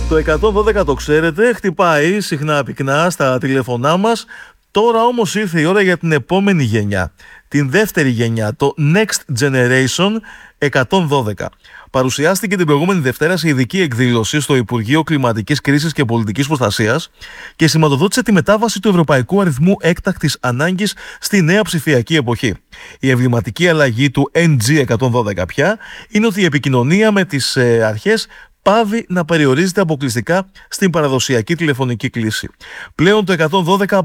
Το 112 το ξέρετε, χτυπάει συχνά πυκνά στα τηλέφωνά μας. Τώρα όμως ήρθε η ώρα για την επόμενη γενιά, την δεύτερη γενιά, το Next Generation 112. Παρουσιάστηκε την προηγούμενη Δευτέρα σε ειδική εκδήλωση στο Υπουργείο Κλιματικής Κρίσης και Πολιτικής Προστασίας και σηματοδότησε τη μετάβαση του ευρωπαϊκού αριθμού έκτακτης ανάγκης στη νέα ψηφιακή εποχή. Η εμβληματική αλλαγή του NG112 πια είναι ότι η επικοινωνία με τις αρχές πάβει να περιορίζεται αποκλειστικά στην παραδοσιακή τηλεφωνική κλήση. Πλέον το 112